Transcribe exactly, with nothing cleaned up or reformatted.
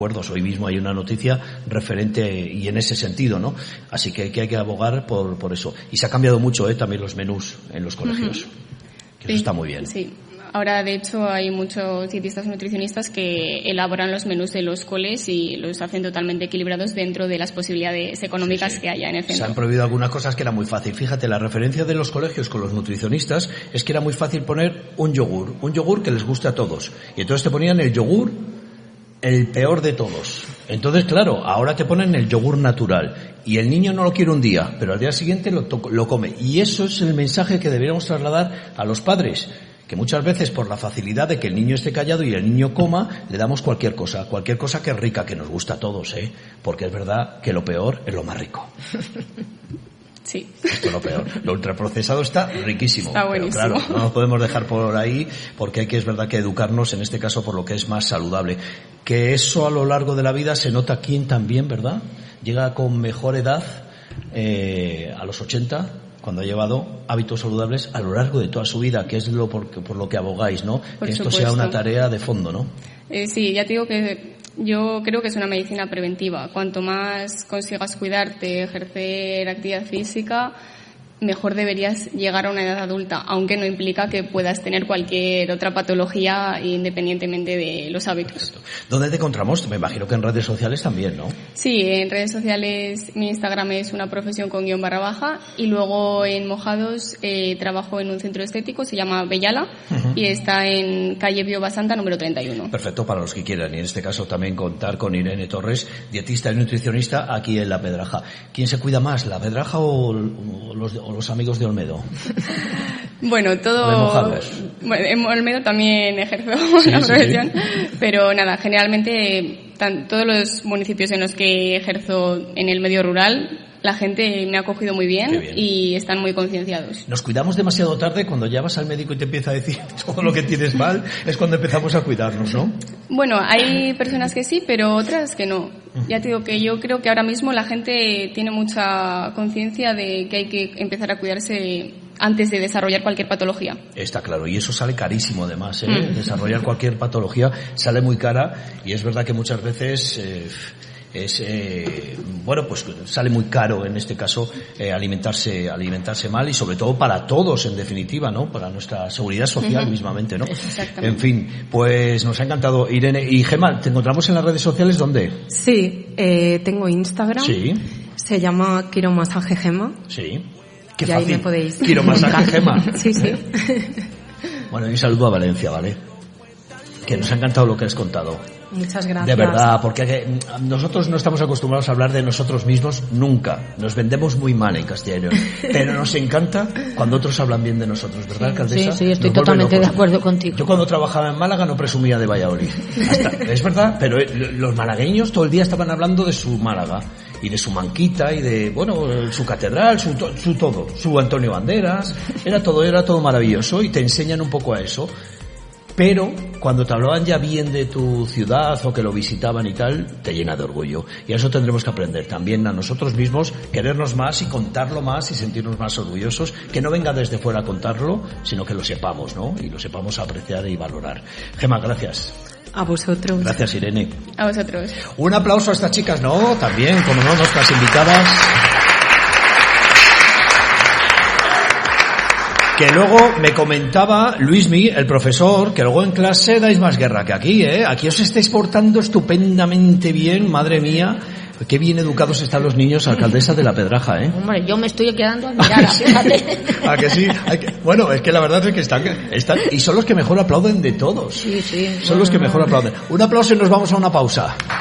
Hoy mismo hay una noticia referente y en ese sentido, ¿no? Así que, que hay que abogar por, por eso. Y se ha cambiado mucho, ¿eh? También los menús en los colegios. Uh-huh. Que sí, eso está muy bien. Sí. Ahora, de hecho, hay muchos dietistas nutricionistas que elaboran los menús de los coles y los hacen totalmente equilibrados dentro de las posibilidades económicas sí, sí. que haya en el centro. Se han prohibido algunas cosas que era muy fácil. Fíjate, la referencia de los colegios con los nutricionistas es que era muy fácil poner un yogur. Un yogur que les guste a todos. Y entonces te ponían el yogur el peor de todos. Entonces, claro, ahora te ponen el yogur natural y el niño no lo quiere un día, pero al día siguiente lo, to- lo come. Y eso es el mensaje que deberíamos trasladar a los padres, que muchas veces por la facilidad de que el niño esté callado y el niño coma, le damos cualquier cosa, cualquier cosa que es rica, que nos gusta a todos, ¿eh? Porque es verdad que lo peor es lo más rico. Sí. Esto es lo peor. Lo ultraprocesado está riquísimo. Está buenísimo. Pero claro, no nos podemos dejar por ahí porque hay que, es verdad que educarnos en este caso por lo que es más saludable. Que eso a lo largo de la vida se nota aquí también, ¿verdad? Llega con mejor edad, eh, a los ochenta, cuando ha llevado hábitos saludables a lo largo de toda su vida, que es lo por, por lo que abogáis, ¿no? Por que esto supuesto. sea una tarea de fondo, ¿no? Eh, sí, ya te digo que yo creo que es una medicina preventiva. Cuanto más consigas cuidarte, ejercer actividad física, mejor deberías llegar a una edad adulta, aunque no implica que puedas tener cualquier otra patología independientemente de los hábitos. ¿Dónde te encontramos? Me imagino que en redes sociales también, ¿no? Sí, en redes sociales mi Instagram es una profesión con guión barra baja y luego en Mojados eh, trabajo en un centro estético, se llama Bellala uh-huh. y está en calle Bio Basanta número treinta y uno. Perfecto, para los que quieran y en este caso también contar con Irene Torres, dietista y nutricionista aquí en La Pedraja. ¿Quién se cuida más, La Pedraja o, o los o los amigos de Olmedo? Bueno, todo... Bueno, en Olmedo también ejerzo sí, la profesión, sí. Pero nada, generalmente tan, todos los municipios en los que ejerzo en el medio rural, la gente me ha acogido muy bien, bien. Y están muy concienciados. Nos cuidamos demasiado tarde cuando ya vas al médico y te empieza a decir todo lo que tienes mal, es cuando empezamos a cuidarnos, ¿no? Bueno, hay personas que sí, pero otras que no. Ya te digo que yo creo que ahora mismo la gente tiene mucha conciencia de que hay que empezar a cuidarse antes de desarrollar cualquier patología. Está claro, y eso sale carísimo además, ¿eh? Mm. Desarrollar cualquier patología sale muy cara y es verdad que muchas veces... Eh, es eh, bueno pues sale muy caro en este caso eh, alimentarse alimentarse mal y sobre todo para todos en definitiva, ¿no? Para nuestra seguridad social uh-huh. mismamente, ¿no? En fin, pues nos ha encantado Irene y Gemma. ¿Te encontramos en las redes sociales dónde? Sí, eh, tengo Instagram. Sí. Se llama Quiromasaje Gemma. Sí. Qué y fácil. Ahí me podéis. Quiromasaje Gemma. Sí, sí. Bueno, y un saludo a Valencia, ¿vale? Que nos ha encantado lo que has contado. Muchas gracias. De verdad, porque nosotros no estamos acostumbrados a hablar de nosotros mismos nunca. Nos vendemos muy mal en castellano. Pero nos encanta cuando otros hablan bien de nosotros, ¿verdad, sí, alcaldesa? Sí, sí, estoy totalmente de acuerdo contigo. Yo cuando trabajaba en Málaga no presumía de Valladolid. Hasta, es verdad, pero los malagueños todo el día estaban hablando de su Málaga. Y de su Manquita y de, bueno, su catedral, su, su todo. Su Antonio Banderas. Era todo, era todo maravilloso y te enseñan un poco a eso. Pero cuando te hablaban ya bien de tu ciudad o que lo visitaban y tal, te llena de orgullo. Y a eso tendremos que aprender también a nosotros mismos, querernos más y contarlo más y sentirnos más orgullosos. Que no venga desde fuera a contarlo, sino que lo sepamos, ¿no? Y lo sepamos apreciar y valorar. Gemma, gracias. A vosotros. Gracias, Irene. A vosotros. Un aplauso a estas chicas, ¿no? También, como no, nuestras invitadas. Que luego me comentaba Luismi, el profesor, que luego en clase dais más guerra que aquí, ¿eh? Aquí os estáis portando estupendamente bien, madre mía. Qué bien educados están los niños, alcaldesa de La Pedraja, ¿eh? Hombre, yo me estoy quedando admirada, fíjate. ¿A que sí? Hay que, bueno, es que la verdad es que están, están... Y son los que mejor aplauden de todos. Sí, sí. Son los que mejor aplauden. Un aplauso y nos vamos a una pausa.